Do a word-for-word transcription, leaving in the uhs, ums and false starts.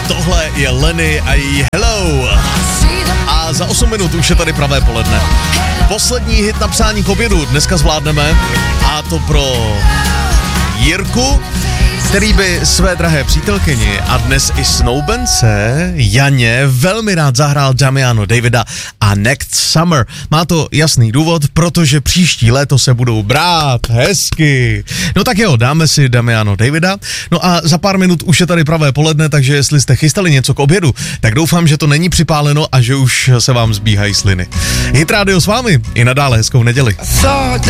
tohle je Lenny a její Hello. A za osm minut už je tady pravé poledne. Poslední hit na přání k obědu dneska zvládneme, a to pro Jirku, který by své drahé přítelkyni a dnes i snoubence Janě velmi rád zahrál Damiano Davida a Next Summer. Má to jasný důvod, protože příští léto se budou brát hezky. No tak jo, dáme si Damiano Davida. No a za pár minut už je tady pravé poledne, takže jestli jste chystali něco k obědu, tak doufám, že to není připáleno a že už se vám zbíhají sliny. Hit Radio s vámi i nadále hezkou neděli.